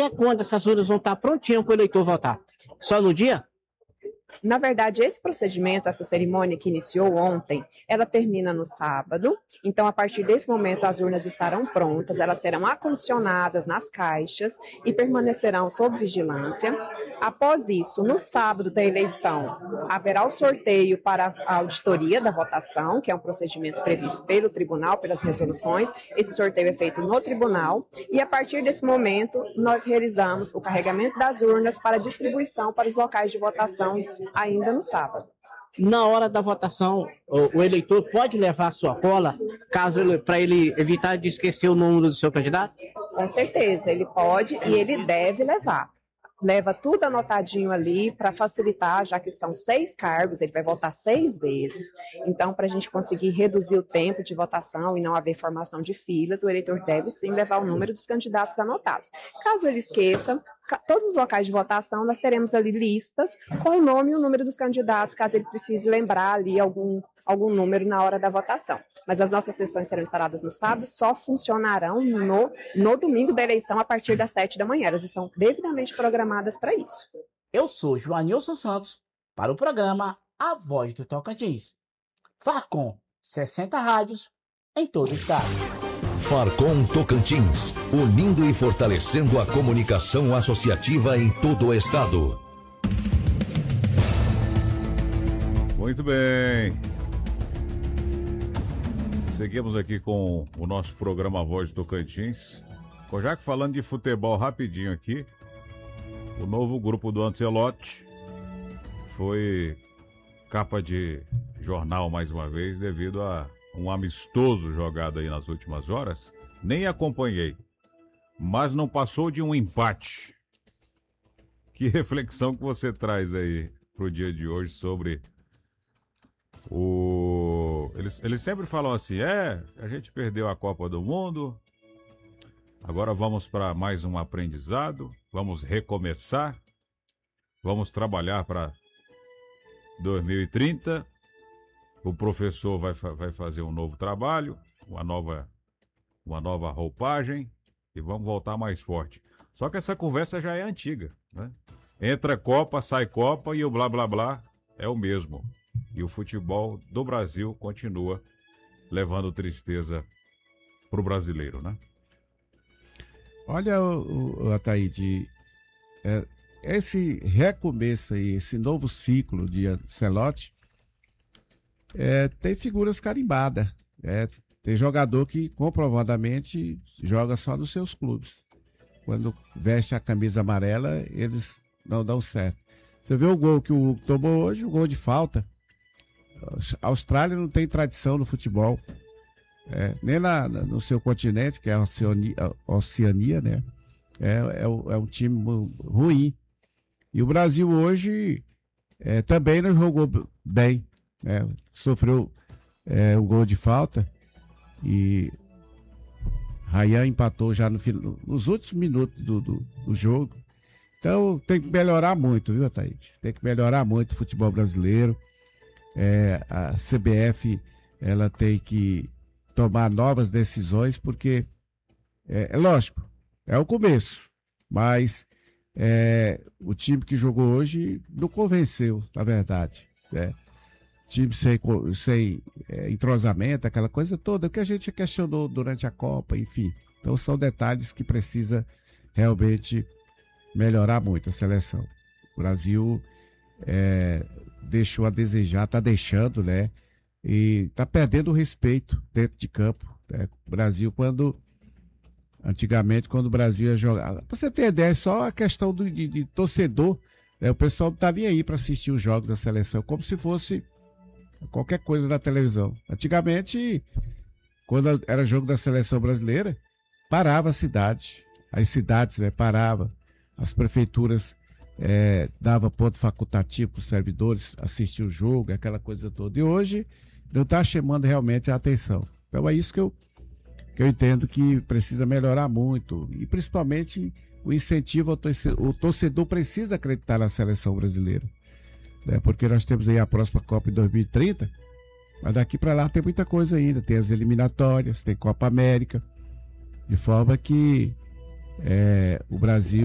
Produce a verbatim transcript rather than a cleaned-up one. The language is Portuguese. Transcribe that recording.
até quando essas urnas vão estar prontinhas para o eleitor votar? Só no dia? Na verdade, esse procedimento, essa cerimônia que iniciou ontem, ela termina no sábado. Então, a partir desse momento, as urnas estarão prontas, elas serão acondicionadas nas caixas e permanecerão sob vigilância. Após isso, no sábado da eleição, haverá o sorteio para a auditoria da votação, que é um procedimento previsto pelo tribunal, pelas resoluções. Esse sorteio é feito no tribunal e, a partir desse momento, nós realizamos o carregamento das urnas para distribuição para os locais de votação ainda no sábado. Na hora da votação, o, o eleitor pode levar a sua cola, caso ele, para ele evitar de esquecer o número do seu candidato? Com certeza, ele pode e ele deve levar. Leva tudo anotadinho ali para facilitar, já que são seis cargos, ele vai votar seis vezes. Então, para a gente conseguir reduzir o tempo de votação e não haver formação de filas, o eleitor deve sim levar o número dos candidatos anotados. Caso ele esqueça, todos os locais de votação, nós teremos ali listas com o nome e o número dos candidatos, caso ele precise lembrar ali algum, algum número na hora da votação. Mas as nossas sessões serão instaladas no sábado, só funcionarão no, no domingo da eleição a partir das sete da manhã. Elas estão devidamente programadas para isso. Eu sou Joanilson Santos, para o programa A Voz do Tocantins. Farcom, sessenta rádios em todo o estado. Farcom Tocantins, unindo e fortalecendo a comunicação associativa em todo o estado. Muito bem. Seguimos aqui com o nosso programa Voz do Tocantins. Já que falando de futebol rapidinho aqui, o novo grupo do Ancelotti foi capa de jornal mais uma vez devido a um amistoso jogado aí nas últimas horas. Nem acompanhei, mas não passou de um empate. Que reflexão que você traz aí pro dia de hoje sobre o... Eles, eles sempre falam assim, é, a gente perdeu a Copa do Mundo, agora vamos para mais um aprendizado, vamos recomeçar, vamos trabalhar para dois mil e trinta, o professor vai, vai fazer um novo trabalho, uma nova, uma nova roupagem e vamos voltar mais forte. Só que essa conversa já é antiga, né? Entra Copa, sai Copa e o blá blá blá é o mesmo. E o futebol do Brasil continua levando tristeza pro brasileiro, né? Olha, o, o Ataíde, é, esse recomeço aí, esse novo ciclo de Ancelotti, é, tem figuras carimbadas. É, tem jogador que comprovadamente joga só nos seus clubes. Quando veste a camisa amarela, eles não dão certo. Você vê o gol que o Hugo tomou hoje, o gol de falta. A Austrália não tem tradição no futebol, é, nem na, no seu continente, que é a Oceania, a Oceania, né? É, é, é um time ruim. E o Brasil hoje é, também não jogou bem, né? Sofreu é, um gol de falta e Rayan empatou já no, nos últimos minutos do, do, do jogo. Então tem que melhorar muito, viu, Ataíde? Tem que melhorar muito o futebol brasileiro. É, a C B F ela tem que tomar novas decisões, porque é, é lógico, é o começo, mas é, o time que jogou hoje não convenceu, na verdade, né? Time sem, sem é, entrosamento, aquela coisa toda que a gente questionou durante a Copa, enfim. Então são detalhes que precisa realmente melhorar muito a seleção. O Brasil é, deixou a desejar, tá deixando, né? E tá perdendo o respeito dentro de campo, né? O Brasil, quando antigamente, quando o Brasil ia jogar, pra você ter ideia, só a questão do, de, de torcedor, né? O pessoal não tá nem aí para assistir os jogos da seleção, como se fosse qualquer coisa da televisão. Antigamente, quando era jogo da seleção brasileira, parava a cidade, as cidades, né, parava, as prefeituras é, dava ponto facultativo para os servidores assistir o jogo, aquela coisa toda. E hoje não está chamando realmente a atenção. Então é isso que eu, que eu entendo que precisa melhorar muito. E principalmente o incentivo ao torcedor. O torcedor precisa acreditar na seleção brasileira, né? Porque nós temos aí a próxima Copa em dois mil e trinta, mas daqui para lá tem muita coisa ainda. Tem as eliminatórias, tem Copa América, de forma que é, o Brasil